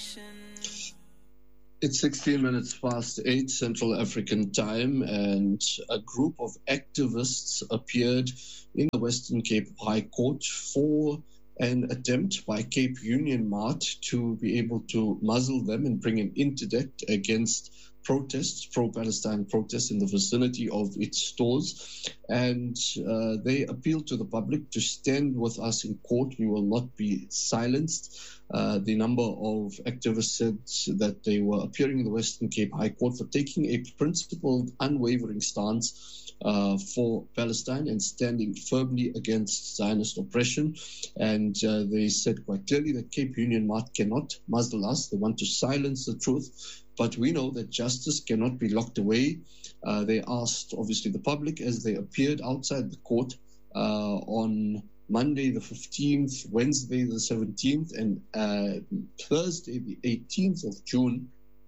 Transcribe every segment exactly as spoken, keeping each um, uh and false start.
It's sixteen minutes past eight Central African time, and a group of activists appeared in the Western Cape High Court for an attempt by Cape Union Mart to be able to muzzle them and bring an interdict against protests, pro-Palestine protests in the vicinity of its stores. And uh, they appealed to the public to stand with us in court. We will not be silenced. Uh, the number of activists said that they were appearing in the Western Cape High Court for taking a principled, unwavering stance uh, for Palestine and standing firmly against Zionist oppression. And uh, they said quite clearly that Cape Union Mart cannot muzzle us. They want to silence the truth. But we know that justice cannot be locked away. Uh, they asked, obviously, the public as they appeared outside the court uh, on Monday the fifteenth, Wednesday the seventeenth, and uh, Thursday the eighteenth of June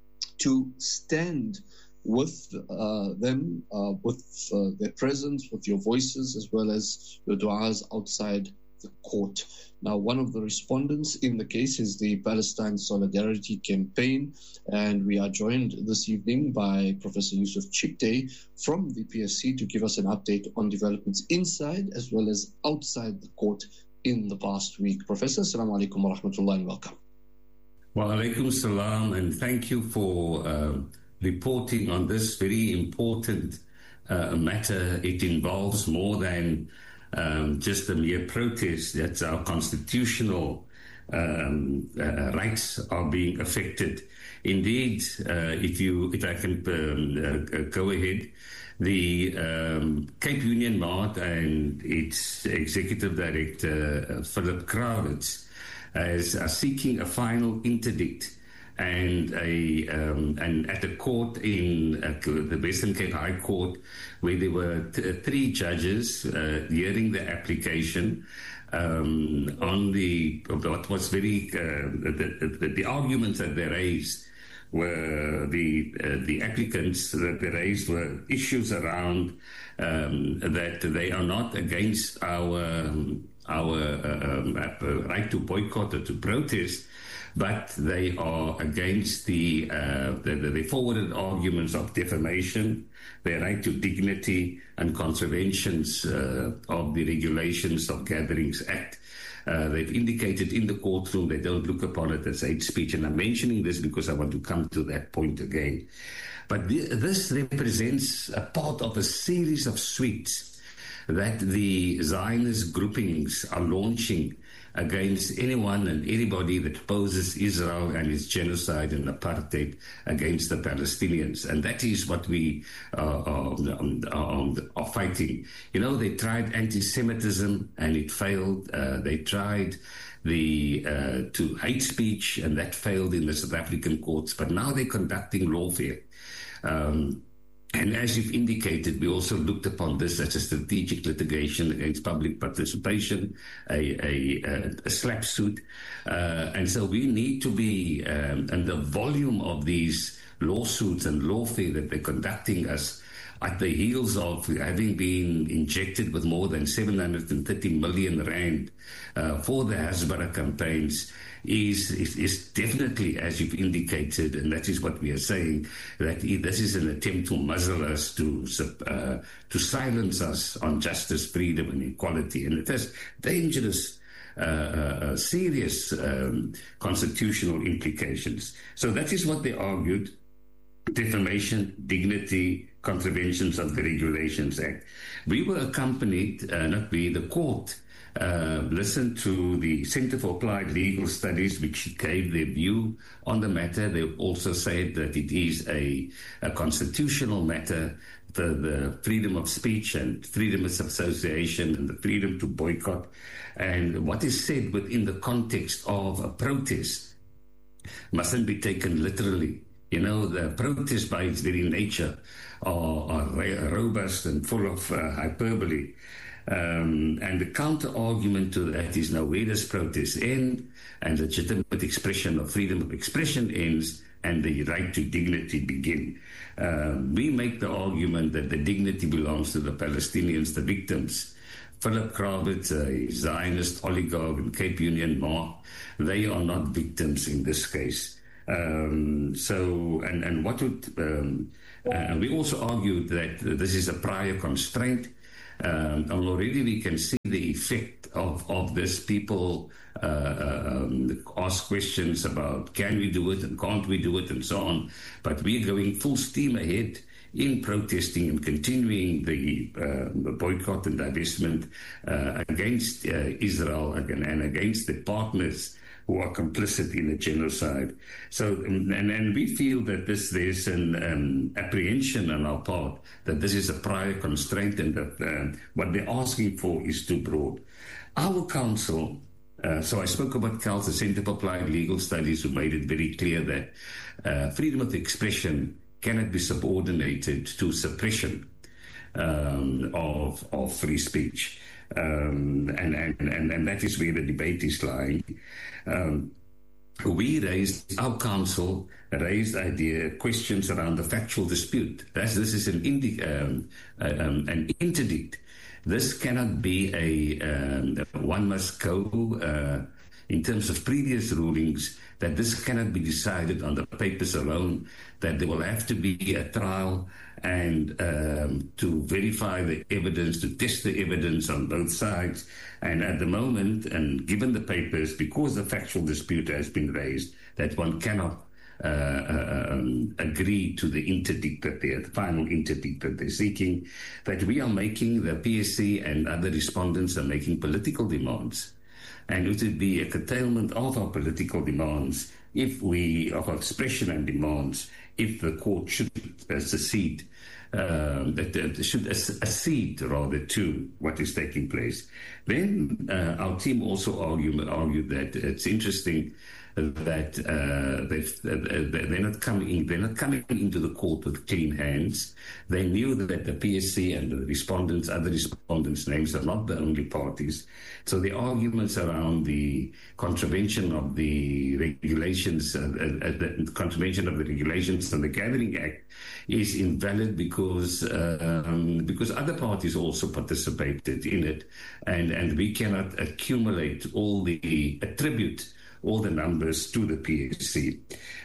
to stand with uh, them, uh, with uh, their presence, with your voices, as well as your du'as outside the court. Now, one of the respondents in the case is the Palestine Solidarity Campaign, and we are joined this evening by Professor Yusuf Chipte from the P S C to give us an update on developments inside as well as outside the court in the past week. Professor, assalamu alaikum wa rahmatullah and welcome. Wa alaikum salam, and thank you for uh, reporting on this very important uh, matter. It involves more than Um, just a mere protest. That's our constitutional um, uh, rights are being affected. Indeed, uh, if you, if I can um, uh, go ahead, the um, Cape Union Mart and its executive director, uh, Philip Kravitz, is, are seeking a final interdict and a um, and at a court in uh, the Western Cape High Court, where there were t- three judges uh, hearing the application um, on the what was very uh, the, the, the arguments that they raised were the uh, the applicants that they raised were issues around um, that they are not against our our uh, uh, right to boycott or to protest, but they are against the, uh, the, the, the forwarded arguments of defamation, their right to dignity, and contraventions uh, of the Regulations of Gatherings Act. Uh, they've indicated in the courtroom they don't look upon it as hate speech, and I'm mentioning this because I want to come to that point again. But th- this represents a part of a series of suites that the Zionist groupings are launching against anyone and anybody that opposes Israel and its genocide and apartheid against the Palestinians. And that is what we uh, are, are, are fighting. You know, they tried anti-Semitism and it failed. Uh, they tried the uh, to hate speech and that failed in the South African courts. But now they're conducting lawfare. Um, And as you've indicated, we also looked upon this as a strategic litigation against public participation, a, a, a slap suit. Uh, and so we need to be, um, and the volume of these lawsuits and lawfare that they're conducting us at the heels of having been injected with more than seven hundred thirty million rand uh, for the Hasbara campaigns, Is, is is definitely, as you've indicated, and that is what we are saying, that this is an attempt to muzzle us, to uh, to silence us on justice, freedom, and equality, and it has dangerous, uh, uh, serious um, constitutional implications. So that is what they argued: defamation, dignity, contraventions of the Regulations Act. We were accompanied, uh, not we, the court. Uh, listen to the Center for Applied Legal Studies, which gave their view on the matter. They also said that it is a, a constitutional matter, the, the freedom of speech and freedom of association and the freedom to boycott. And what is said within the context of a protest mustn't be taken literally. You know, the protest by its very nature are, are robust and full of uh, hyperbole. Um, and the counter-argument to that is, now, where does protest end and legitimate expression of freedom of expression ends and the right to dignity begin? Um, we make the argument that the dignity belongs to the Palestinians, the victims. Philip Kravitz, a Zionist oligarch in Cape Union Mart, they are not victims in this case. Um, so, and, and what would, um, uh, we also argued that this is a prior constraint. Um, and already we can see the effect of, of this. People uh, um, ask questions about can we do it and can't we do it and so on. But we're going full steam ahead in protesting and continuing the, uh, the boycott and divestment uh, against uh, Israel and, and against the partners who are complicit in the genocide. So, and, and we feel that this there's an um, apprehension on our part that this is a prior constraint and that uh, what they're asking for is too broad. Our council, uh, so I spoke about CALS, the Center for Applied Legal Studies, who made it very clear that uh, freedom of expression cannot be subordinated to suppression um, of, of free speech. Um, and, and, and, and that is where the debate is lying. Um, we raised, our council raised idea, questions around the factual dispute. That's, this is an, indi- um, um, an interdict. This cannot be a, um, one must go, uh, in terms of previous rulings, that this cannot be decided on the papers alone, that there will have to be a trial and um, to verify the evidence, to test the evidence on both sides. And at the moment, and given the papers, because the factual dispute has been raised, that one cannot uh, uh, um, agree to the interdict that they're, the final interdict that they're seeking, that we are making, the P S C and other respondents are making political demands. And it would be a curtailment of our political demands if we, of our expression and demands, if the court should uh, secede, um, that uh, should accede rather to what is taking place. Then uh, our team also argued, argued that it's interesting that uh, they're not coming, they're not coming into the court with clean hands. They knew that the P S C and the respondents, other respondents' names are not the only parties. So the arguments around the contravention of the regulations, uh, uh, the contravention of the regulations and the Gathering Act is invalid because uh, um, because other parties also participated in it, and and we cannot accumulate all the attribute all the numbers to the P S C.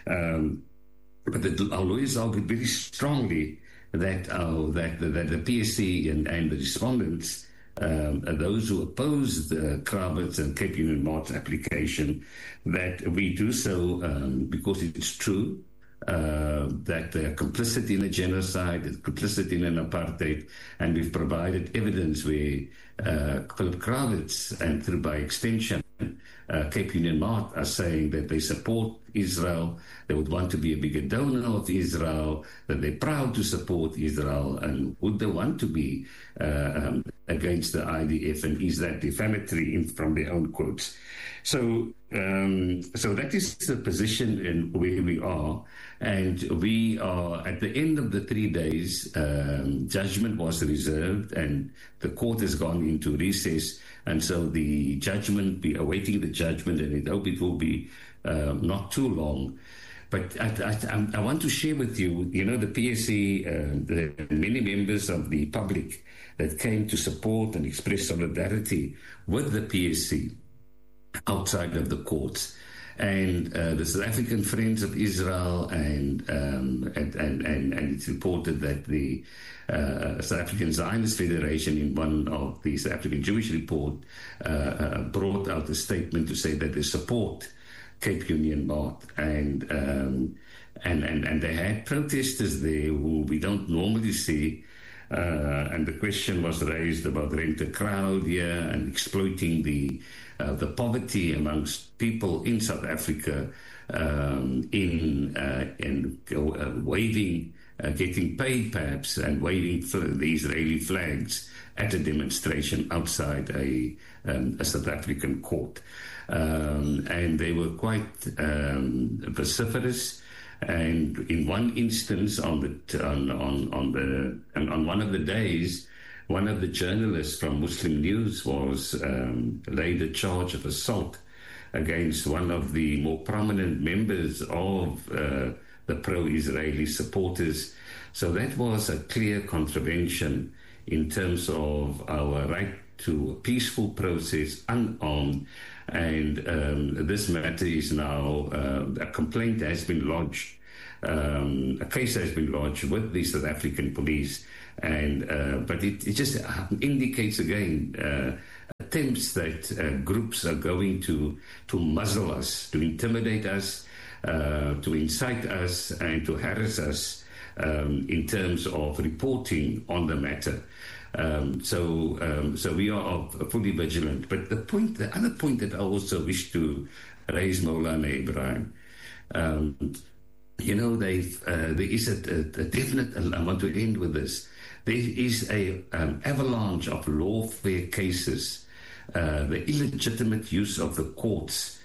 Um, but the, our lawyers argued very strongly that, uh, that, that the P S C and, and the respondents, um, those who opposed the Kravitz and Cape Union Mart's application, that we do so um, because it's true, Uh, that they're complicit in a genocide, complicit in an apartheid, and we've provided evidence where uh, Philip Kravitz and through by extension uh, Cape Union Mart are saying that they support Israel, they would want to be a bigger donor of Israel, that they're proud to support Israel, and would they want to be uh, um, against the I D F, and is that defamatory in, from their own quotes. So, um, so that is the position in where we are, and we are at the end of the three days. Um, judgment was reserved, and the court has gone into recess, and so the judgment, be awaiting the judgment, and I hope it will be uh, not too long. But I, I, I want to share with you, you know, the P S C, uh, the many members of the public that came to support and express solidarity with the P S C outside of the courts, and uh, the South African Friends of Israel, and um, and, and, and and it's reported that the uh, South African Zionist Federation, in one of the South African Jewish Report, uh, uh, brought out a statement to say that they support Cape Union Mart, and um, and and and they had protesters there who we don't normally see. Uh, and the question was raised about rent a crowd here and exploiting the uh, the poverty amongst people in South Africa, um, in uh, in uh, waving, uh, getting paid perhaps, and waving for the Israeli flags at a demonstration outside a, um, a South African court, um, and they were quite um, vociferous. And in one instance, on the on on, on the and on one of the days, one of the journalists from Muslim News was um, laid a charge of assault against one of the more prominent members of uh, the pro-Israeli supporters. So that was a clear contravention in terms of our right to a peaceful process, unarmed, And um, this matter is now, uh, a complaint has been lodged, um, a case has been lodged with the South African police. And uh, but it, it just indicates again uh, attempts that uh, groups are going to to muzzle us, to intimidate us, uh, to incite us, and to harass us um, in terms of reporting on the matter. Um, so um, so we are fully vigilant. But the point, the other point that I also wish to raise, Maulana Ibrahim, um, you know, they've, uh, there is a, a, a definite. I want to end with this. There is a um, avalanche of lawfare cases, uh, the illegitimate use of the courts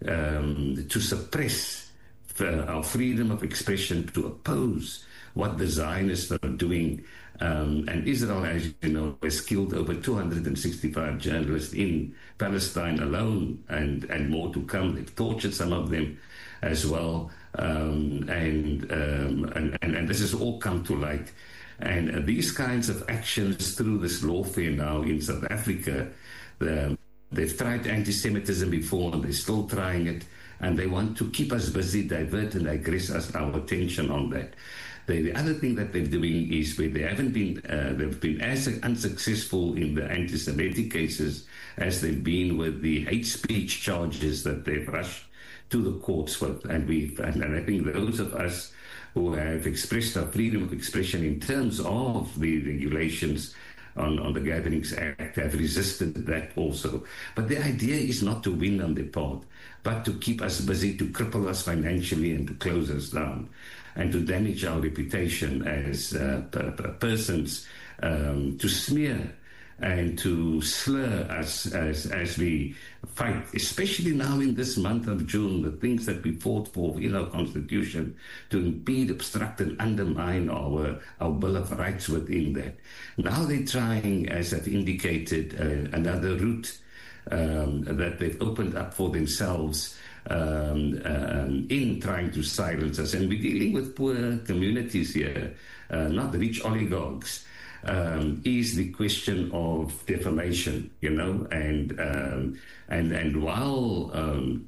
um, to suppress uh, our freedom of expression, to oppose what the Zionists are doing. Um, and Israel, as you know, has killed over two hundred sixty-five journalists in Palestine alone, and, and more to come. They've tortured some of them as well. Um, and, um, and, and, and this has all come to light. And uh, these kinds of actions through this lawfare now in South Africa, the, they've tried anti-Semitism before, and they're still trying it, and they want to keep us busy, divert and digress us our attention on that. The, the other thing that they're doing is where they haven't been, uh, they've been as unsuccessful in the anti-Semitic cases as they've been with the hate speech charges that they've rushed to the courts with. And we, and, and I think those of us who have expressed our freedom of expression in terms of the regulations on, on the Gatherings Act have resisted that also. But the idea is not to win on their part, but to keep us busy, to cripple us financially and to close us down, and to damage our reputation as uh, per, per persons, um, to smear and to slur us as as we fight, especially now in this month of June, the things that we fought for in our Constitution, to impede, obstruct and undermine our, our Bill of Rights within that. Now they're trying, as I've indicated, uh, another route um, that they've opened up for themselves um, um, in trying to silence us. And we're dealing with poor communities here, uh, not rich oligarchs. Um, is the question of defamation, you know, and um, and and while um,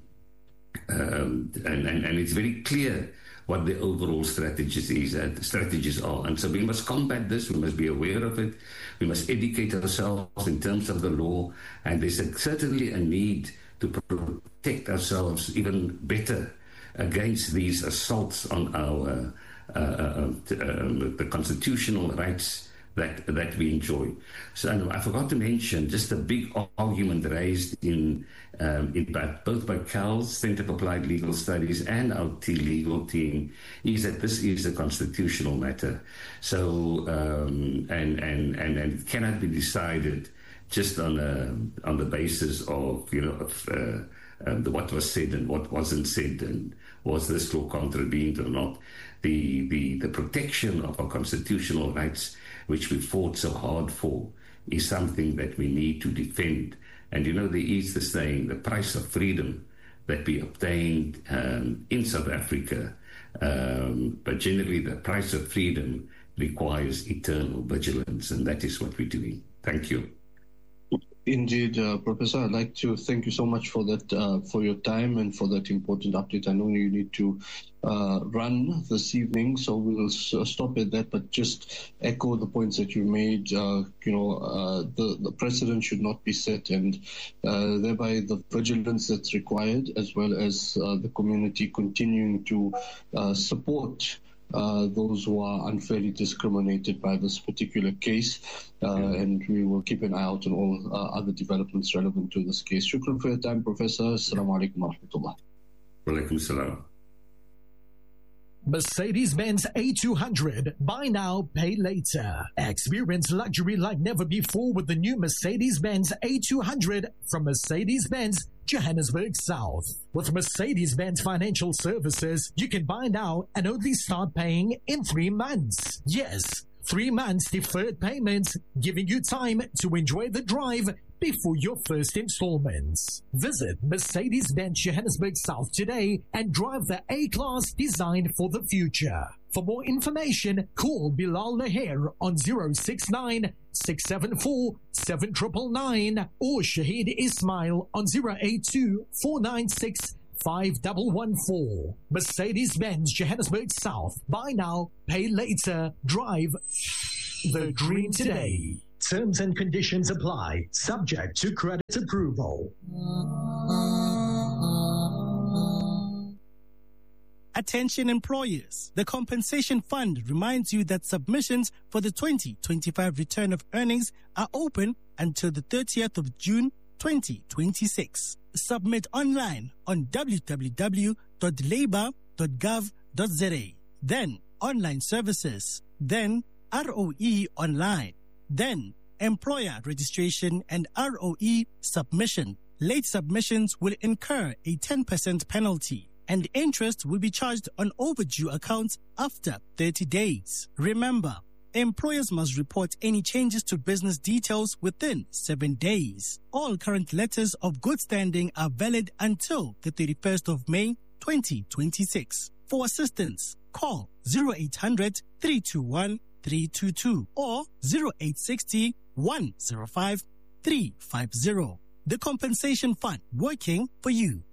um, and, and and it's very clear what the overall strategies is, uh, strategies are, and so we must combat this. We must be aware of it. We must educate ourselves in terms of the law, and there's a, certainly a need to protect ourselves even better against these assaults on our uh, uh, uh, the constitutional rights that that we enjoy. So and I forgot to mention just a big argument raised in, um, in by, both by CAL's Center for Applied Legal Studies and our T legal team, is that this is a constitutional matter. So um, and, and and and it cannot be decided just on a, on the basis of you know of uh, um, the, what was said and what wasn't said, and was this law contravened or not. The the the protection of our constitutional rights, which we fought so hard for, is something that we need to defend. And you know, there is the saying, the price of freedom that we obtained um, in South Africa, um, but generally the price of freedom requires eternal vigilance, and that is what we're doing. Thank you. Indeed, uh, Professor, I'd like to thank you so much for that, uh, for your time and for that important update. I know you need to uh, run this evening, so we'll s- stop at that, but just echo the points that you made. Uh, you know, uh, the, the precedent should not be set, and uh, thereby the vigilance that's required, as well as uh, the community continuing to uh, support Uh, those who are unfairly discriminated by this particular case, uh, and we will keep an eye out on all uh, other developments relevant to this case. Shukran for your time, Professor. Assalamu alaikum wa rahmatullah. Wa alaikum salam. Mercedes-Benz A two hundred. Buy now, pay later. Experience luxury like never before with the new Mercedes-Benz A two hundred from Mercedes-Benz Johannesburg South. With Mercedes-Benz Financial Services, you can buy now and only start paying in three months. Yes, three months deferred payments, giving you time to enjoy the drive before your first installments. Visit Mercedes-Benz Johannesburg South today and drive the A-Class designed for the future. For more information, call Bilal Laher on zero six nine, six seven four, seven nine nine nine or Shahid Ismail on zero eight two, four nine six, five one one four. Mercedes-Benz Johannesburg South. Buy now, pay later. Drive the dream today. Terms and conditions apply. Subject to credit approval. Attention employers. The Compensation Fund reminds you that submissions for the twenty twenty-five return of earnings are open until the thirtieth of June twenty twenty-six. Submit online on w w w dot labour dot gov dot z a. Then online services. Then R O E online. Then employer registration and R O E submission. Late submissions will incur a ten percent penalty, and interest will be charged on overdue accounts after thirty days. Remember, employers must report any changes to business details within seven days. All current letters of good standing are valid until the thirty-first of May twenty twenty-six. For assistance, call zero eight hundred, three two one, three two two or zero eight six zero, one zero five, three five zero. The Compensation Fund, working for you.